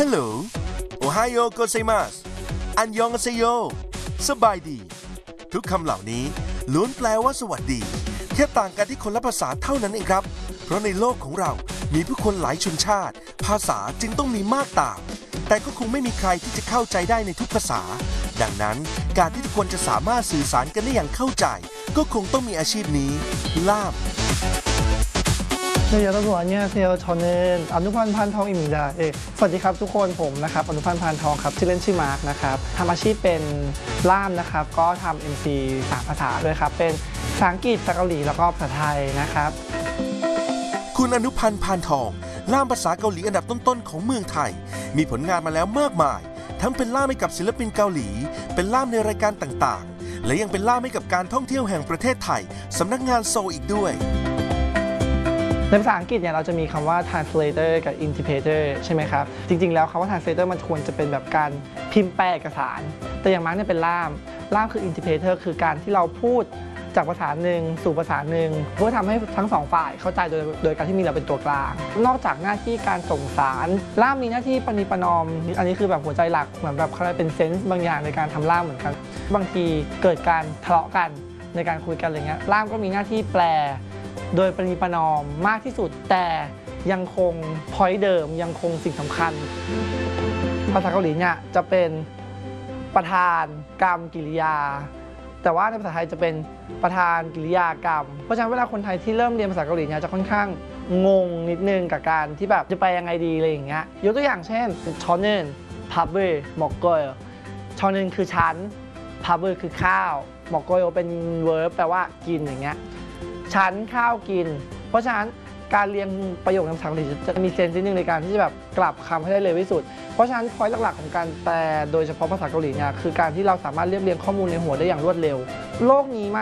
ฮัลโหลโอไฮโอโกเซมัสอันยองอาเซโยสบายดีทุกคำเหล่านี้ล้วนแปลว่าสวัสดีแค่ต่างกันที่คนละภาษาเท่านั้นเองครับเพราะในโลกของเรามีผู้คนหลายชนชาติภาษาจึงต้องมีมากต่างแต่ก็คงไม่มีใครที่จะเข้าใจได้ในทุกภาษาดังนั้นการที่ทุกคนจะสามารถสื่อสารกันได้อย่างเข้าใจก็คงต้องมีอาชีพนี้ล่าม 네, 여러분 안녕하세요. 저는 어누판 판텅입니다. 예, สวัสดีครับทุกคนผมนะครับอนุพันธ์พานทองครับชื่อเล่นชื่อมาร์คนะครับทำอาชีพเป็นล่ามนะครับก็ทำ MC 3 ภาษาด้วยครับเป็นภาษาอังกฤษภาษาเกาหลีแล้วก็ภาษาไทยนะครับคุณอนุพันธ์พานทองล่ามภาษาเกาหลีอันดับต้นๆของเมืองไทยมีผลงานมาแล้วมากมายทั้งเป็นล่ามให้กับศิลปินเกาหลีเป็นล่ามในรายการต่างๆและยังเป็นล่ามให้กับการท่องเที่ยวแห่งประเทศไทยสำนักงานโซลอีกด้วยในภาษาอังกฤษเนี่ยเราจะมีคำว่า translator กับ interpreter ใช่ไหมครับจริงๆแล้วคำว่า translator มันควรจะเป็นแบบการพิมพ์แปลเอกสารแต่อย่างมาร์กเนี่ยเป็นล่ามคือ interpreter คือการที่เราพูดจากภาษาหนึ่งสู่ภาษาหนึ่งเพื่อทำให้ทั้งสองฝ่ายเข้าใจโดยการที่มีเราเป็นตัวกลางนอกจากหน้าที่การส่งสารล่ามมีหน้าที่ประนีประนอมอันนี้คือแบบหัวใจหลักเหมือนแบบเขาเรียกเป็นเซนส์บางอย่างในการทำล่ามเหมือนกันบางทีเกิดการทะเลาะกันในการคุยกันอะไรเงี้ยล่ามก็มีหน้าที่แปลโดยประนีประนอมมากที่สุดแต่ยังคง point เดิมยังคงสิ่งสำคัญภาษาเกาหลีเนี่ยจะเป็นประธานกรรมกิริยาแต่ว่าในภาษาไทยจะเป็นประธานกิริยากรรมเพราะฉะนั้นเวลาคนไทยที่เริ่มเรียนภาษาเกาหลีเนี่ยจะค่อนข้างงงนิดนึงกับการที่แบบจะไปยังไงดีอะไรอย่างเงี้ยยกตัวอย่างเช่นชอนึนพับเบอร์หมอกเกอร์ชอนึนคือชั้นพับเบอร์คือข้าวหมอกเกอร์เป็นเวิร์บแปลว่ากินอย่างเงี้ยชั้นข้าวกินเพราะฉะนั้นการเรียงประโยคในภาษาเกาหลีจะมีเซนส์นิดนึงในการที่จะแบบกลับคำให้ได้เร็วที่สุดเพราะฉะนั้นพอยต์หลักๆของการแปลโดยเฉพาะภาษาเกาหลีเนี่ยคือการที่เราสามารถเรียบเรียงข้อมูลในหัวได้อย่างรวดเร็วโลกนี้มา